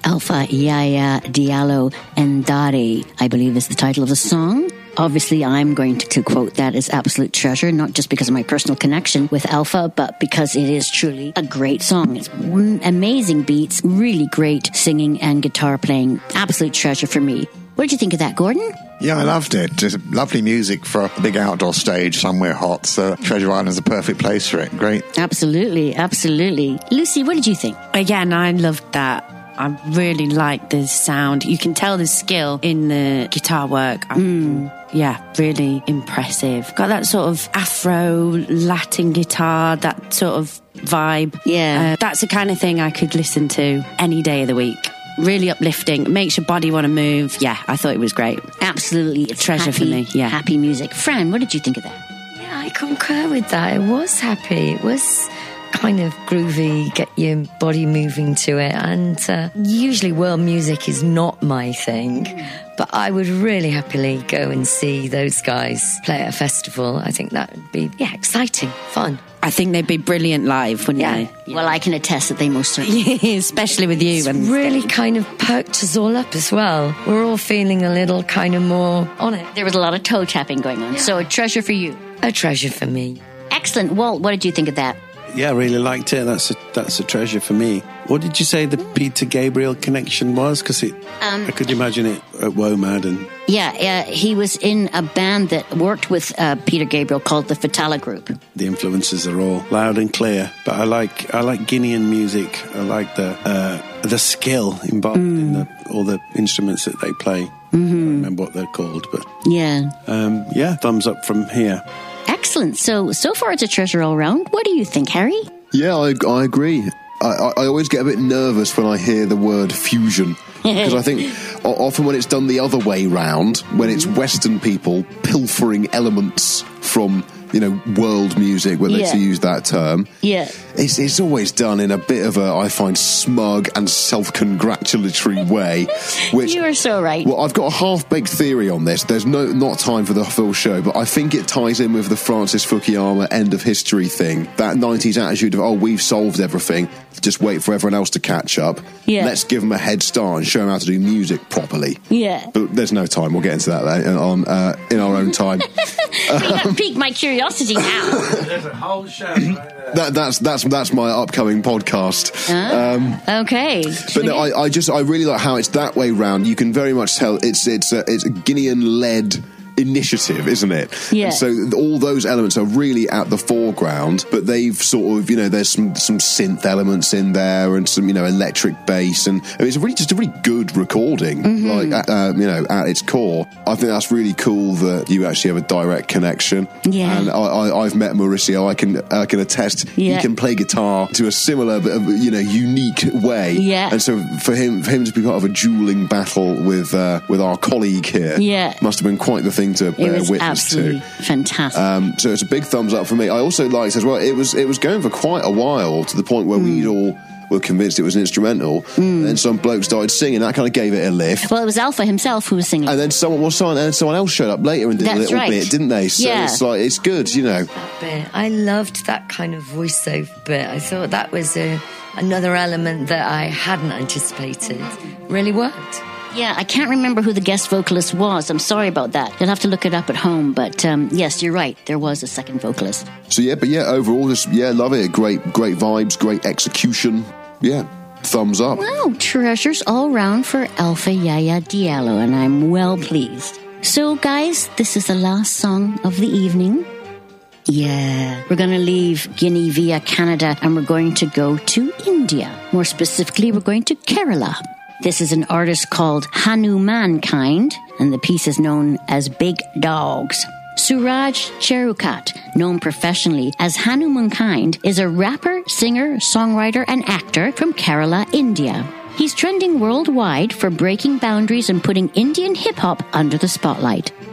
Alpha Yaya Diallo Ndari, I believe is the title of the song. Obviously, I'm going to quote that as absolute treasure, not just because of my personal connection with Alpha, but because it is truly a great song. It's amazing beats, really great singing and guitar playing. Absolute treasure for me. What did you think of that, Gordon? Yeah, I loved it. Just lovely music for a big outdoor stage somewhere hot. So Treasure Island is a perfect place for it. Great. Absolutely, absolutely. Lucy, what did you think? Again, I loved that. I really like the sound. You can tell the skill in the guitar work. Yeah, really impressive. Got that sort of Afro Latin guitar, that sort of vibe. Yeah. That's the kind of thing I could listen to any day of the week. Really uplifting, makes your body want to move. Yeah, I thought it was great. Absolutely. It's treasure for me. Yeah. Happy music. Fran, what did you think of that? Yeah, I concur with that. It was happy. It was kind of groovy, get your body moving to it. And usually world music is not my thing, but I would really happily go and see those guys play at a festival. I think that would be, exciting, fun. I think they'd be brilliant live, wouldn't they? Well, I can attest that they most certainly. Especially with you. It's really kind of perked us all up as well. We're all feeling a little kind of more on it. There was a lot of toe tapping going on. So a treasure for you. A treasure for me. Excellent. Walt, what did you think of that? Yeah, I really liked it. That's a treasure for me. What did you say the Peter Gabriel connection was? Because I could imagine it at WOMAD. And yeah, he was in a band that worked with Peter Gabriel called the Fatala Group. The influences are all loud and clear. But I like Guinean music. I like the skill involved in all the instruments that they play. I don't remember what they're called, but thumbs up from here. Excellent. So far it's a treasure all round. What do you think, Harry? Yeah, I agree. I always get a bit nervous when I hear the word fusion, because I think often when it's done the other way round, when it's Western people pilfering elements from world music, when they use that term. Yeah. It's always done in a bit of a, I find, smug and self-congratulatory way. Which, you are so right. Well, I've got a half-baked theory on this. There's not time for the full show, but I think it ties in with the Francis Fukuyama end of history thing. That 90s attitude of, we've solved everything, just wait for everyone else to catch up. Yeah. Let's give them a head start and show them how to do music properly. Yeah. But there's no time. We'll get into that in our own time. You have piqued my curiosity now. There's a whole show right there. That's my upcoming podcast. Okay. But no, I really like how it's that way round. You can very much tell it's a Guinean-led initiative, isn't it? Yeah. And so all those elements are really at the foreground, but they've sort of, there's some synth elements in there and some, electric bass, and it's just a really good recording, at its core. I think that's really cool that you actually have a direct connection. Yeah. And I've met Mauricio. I can attest. Yeah. He can play guitar to a similar, unique way. Yeah. And so for him to be part of a dueling battle with our colleague here, must have been quite the thing to bear witness absolutely to. Fantastic. So it's a big thumbs up for me. I also liked as well, it was going for quite a while, to the point where we all were convinced it was an instrumental, and then some bloke started singing. That kind of gave it a lift. Well, it was Alpha himself who was singing, and then someone else showed up later and did a little bit, didn't they? So it's like, it's good, That bit, I loved that kind of voiceover bit. I thought that was another element that I hadn't anticipated. Really worked. Yeah, I can't remember who the guest vocalist was. I'm sorry about that. You'll have to look it up at home. But yes, you're right. There was a second vocalist. So overall, love it. Great vibes, great execution. Yeah, thumbs up. Wow, treasures all round for Alpha Yaya Diallo, and I'm well pleased. So, guys, this is the last song of the evening. Yeah, we're going to leave Guinea via Canada, and we're going to go to India. More specifically, we're going to Kerala. This is an artist called Hanumankind, and the piece is known as Big Dogs. Suraj Cherukat, known professionally as Hanumankind, is a rapper, singer, songwriter, and actor from Kerala, India. He's trending worldwide for breaking boundaries and putting Indian hip-hop under the spotlight.